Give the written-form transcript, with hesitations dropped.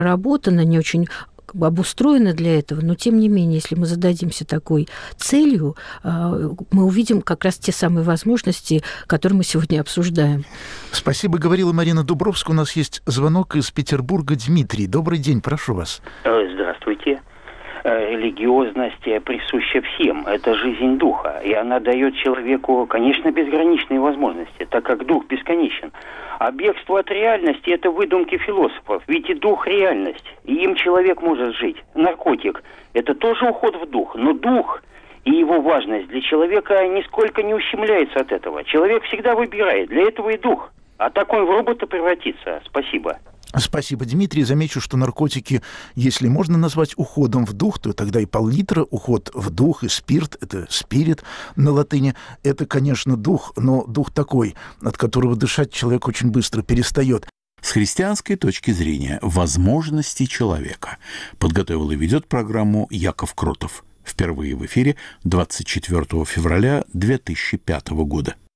проработано, не очень обустроено для этого, но тем не менее, если мы зададимся такой целью, мы увидим как раз те самые возможности, которые мы сегодня обсуждаем. Спасибо, говорила Марина Дубровская. У нас есть звонок из Петербурга. Дмитрий, добрый день, прошу вас. Здравствуйте. Религиозность присуща всем. Это жизнь духа. И она дает человеку, конечно, безграничные возможности, так как дух бесконечен. А бегство от реальности – это выдумки философов. Ведь и дух – реальность. И им человек может жить. Наркотик – это тоже уход в дух. Но дух и его важность для человека нисколько не ущемляется от этого. Человек всегда выбирает. Для этого и дух. А так он в робота превратится. Спасибо. Спасибо, Дмитрий. Замечу, что наркотики, если можно назвать уходом в дух, то тогда и пол-литра уход в дух, и спирт, это спирит на латыни, это, конечно, дух, но дух такой, от которого дышать человек очень быстро перестает. С христианской точки зрения возможности человека подготовил и ведет программу Яков Кротов. Впервые в эфире 24 февраля 2005 года.